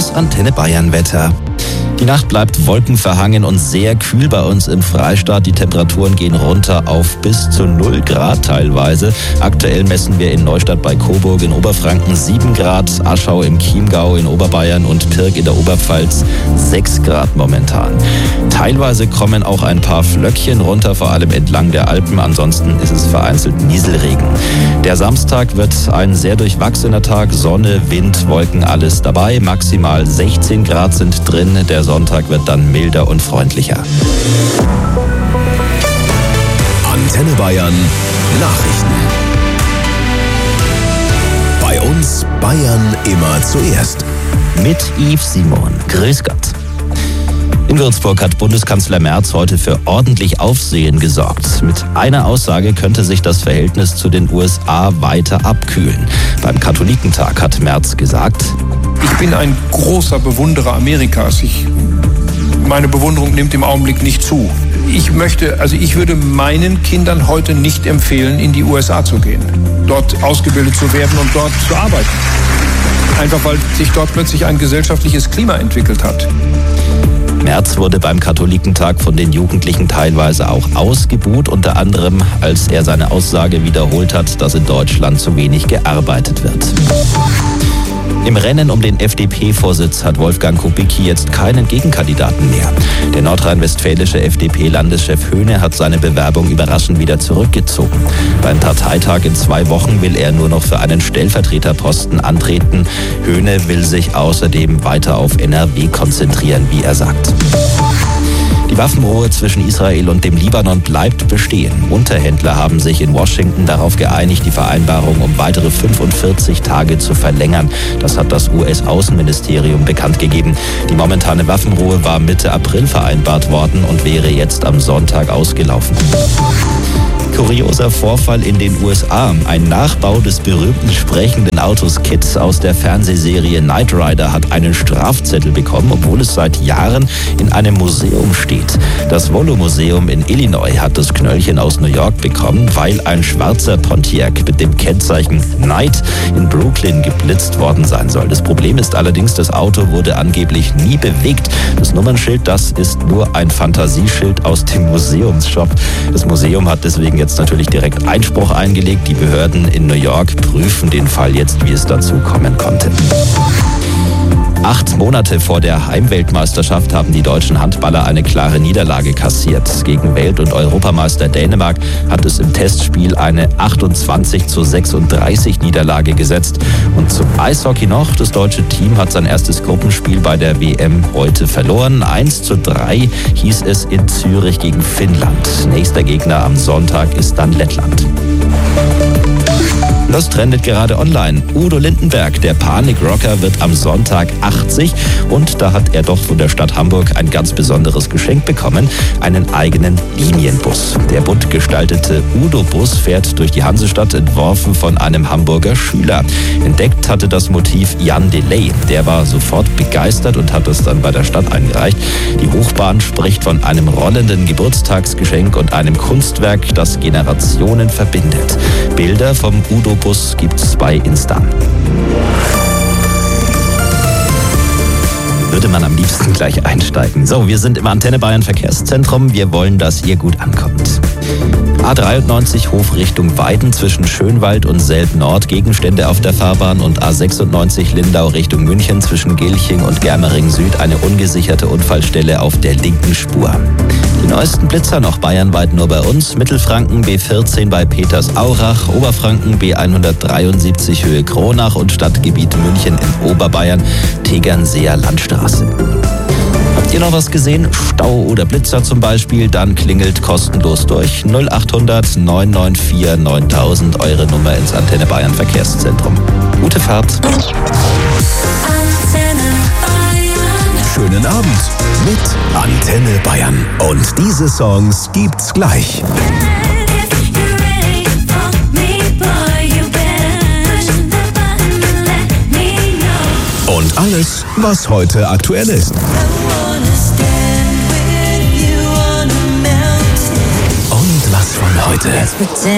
Das Antenne Bayern Wetter. Die Nacht bleibt wolkenverhangen und sehr kühl bei uns im Freistaat. Die Temperaturen gehen runter auf bis zu 0 Grad teilweise. Aktuell messen wir in Neustadt bei Coburg in Oberfranken 7 Grad, Aschau im Chiemgau in Oberbayern und Pirk in der Oberpfalz 6 Grad momentan. Teilweise kommen auch ein paar Flöckchen runter, vor allem entlang der Alpen. Ansonsten ist es vereinzelt Nieselregen. Der Samstag wird ein sehr durchwachsener Tag. Sonne, Wind, Wolken, alles dabei. Maximal 16 Grad sind drin. Der Sonntag wird dann milder und freundlicher. Antenne Bayern Nachrichten. Bei uns Bayern immer zuerst. Mit Yves Simon. Grüß Gott. In Würzburg hat Bundeskanzler Merz heute für ordentlich Aufsehen gesorgt. Mit einer Aussage könnte sich das Verhältnis zu den USA weiter abkühlen. Beim Katholikentag hat Merz gesagt: Ich bin ein großer Bewunderer Amerikas. Meine Bewunderung nimmt im Augenblick nicht zu. Ich würde meinen Kindern heute nicht empfehlen, in die USA zu gehen, dort ausgebildet zu werden und dort zu arbeiten. Einfach weil sich dort plötzlich ein gesellschaftliches Klima entwickelt hat. Merz wurde beim Katholikentag von den Jugendlichen teilweise auch ausgebuht, unter anderem, als er seine Aussage wiederholt hat, dass in Deutschland zu wenig gearbeitet wird. Im Rennen um den FDP-Vorsitz hat Wolfgang Kubicki jetzt keinen Gegenkandidaten mehr. Der nordrhein-westfälische FDP-Landeschef Höhne hat seine Bewerbung überraschend wieder zurückgezogen. Beim Parteitag in 2 Wochen will er nur noch für einen Stellvertreterposten antreten. Höhne will sich außerdem weiter auf NRW konzentrieren, wie er sagt. Die Waffenruhe zwischen Israel und dem Libanon bleibt bestehen. Unterhändler haben sich in Washington darauf geeinigt, die Vereinbarung um weitere 45 Tage zu verlängern. Das hat das US-Außenministerium bekannt gegeben. Die momentane Waffenruhe war Mitte April vereinbart worden und wäre jetzt am Sonntag ausgelaufen. Kurioser Vorfall in den USA. Ein Nachbau des berühmten sprechenden Autos Kit aus der Fernsehserie Knight Rider hat einen Strafzettel bekommen, obwohl es seit Jahren in einem Museum steht. Das Volvo-Museum in Illinois hat das Knöllchen aus New York bekommen, weil ein schwarzer Pontiac mit dem Kennzeichen Knight in Brooklyn geblitzt worden sein soll. Das Problem ist allerdings, das Auto wurde angeblich nie bewegt. Das Nummernschild, das ist nur ein Fantasieschild aus dem Museumsshop. Das Museum hat deswegen jetzt natürlich direkt Einspruch eingelegt. Die Behörden in New York prüfen den Fall jetzt, wie es dazu kommen konnte. 8 Monate vor der Heimweltmeisterschaft haben die deutschen Handballer eine klare Niederlage kassiert. Gegen Welt- und Europameister Dänemark hat es im Testspiel eine 28:36 Niederlage gesetzt. Und zum Eishockey noch: Das deutsche Team hat sein erstes Gruppenspiel bei der WM heute verloren. 1:3 hieß es in Zürich gegen Finnland. Nächster Gegner am Sonntag ist dann Lettland. Das trendet gerade online. Udo Lindenberg, der Panikrocker, wird am Sonntag 80 und da hat er doch von der Stadt Hamburg ein ganz besonderes Geschenk bekommen, einen eigenen Linienbus. Der bunt gestaltete Udo-Bus fährt durch die Hansestadt, entworfen von einem Hamburger Schüler. Entdeckt hatte das Motiv Jan Delay. Der war sofort begeistert und hat es dann bei der Stadt eingereicht. Die Hochbahn spricht von einem rollenden Geburtstagsgeschenk und einem Kunstwerk, das Generationen verbindet. Bilder vom Udo-Bus gibt's bei Insta. Würde man am liebsten gleich einsteigen. So, wir sind im Antenne Bayern Verkehrszentrum. Wir wollen, dass ihr gut ankommt. A93 Hof Richtung Weiden zwischen Schönwald und Selb-Nord Gegenstände auf der Fahrbahn und A96 Lindau Richtung München zwischen Gilching und Germering Süd eine ungesicherte Unfallstelle auf der linken Spur. Die neuesten Blitzer noch bayernweit nur bei uns. Mittelfranken B14 bei Petersaurach, Oberfranken B173 Höhe Kronach und Stadtgebiet München in Oberbayern, Tegernseer Landstraße. Habt ihr noch was gesehen? Stau oder Blitzer zum Beispiel? Dann klingelt kostenlos durch 0800 994 9000, eure Nummer ins Antenne Bayern Verkehrszentrum. Gute Fahrt. Schönen Abend mit Antenne Bayern. Und diese Songs gibt's gleich. Und alles, was heute aktuell ist. Und was von heute.